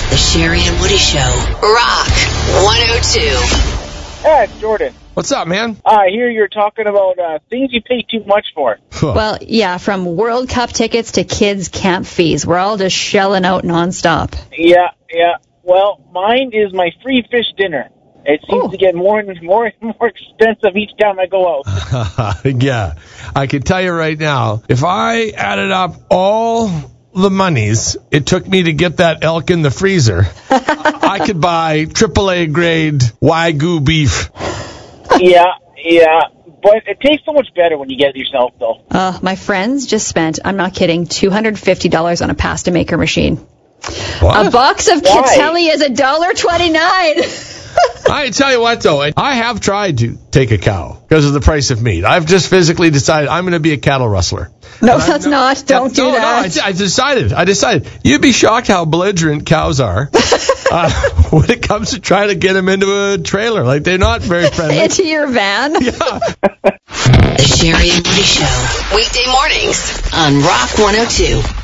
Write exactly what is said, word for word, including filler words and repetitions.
The Sherry and Woody Show. Rock one oh two. Hey, it's Jordan. What's up, man? I hear you're talking about uh, things you pay too much for. Well, yeah, from World Cup tickets to kids' camp fees. We're all just shelling out nonstop. Yeah, yeah. Well, mine is my free fish dinner. It seems Ooh. to get more and more and more expensive each time I go out. Yeah, I can tell you right now, if I added up all the monies it took me to get that elk in the freezer, I could buy triple A grade Wagyu beef. Yeah, yeah. But it tastes so much better when you get it yourself, though. Uh, my friends just spent, I'm not kidding, two hundred fifty dollars on a pasta maker machine. What? A box of Why? Catelli is one dollar twenty-nine. I tell you what, though, I have tried to take a cow because of the price of meat. I've just physically decided I'm going to be a cattle rustler. No, And that's I'm not. Don't do no, that. No, I, I decided. I decided. You'd be shocked how belligerent cows are uh, when it comes to trying to get them into a trailer. Like, they're not very friendly. Into your van. Yeah. The Sherry and Woody Show. Weekday mornings on Rock one oh two.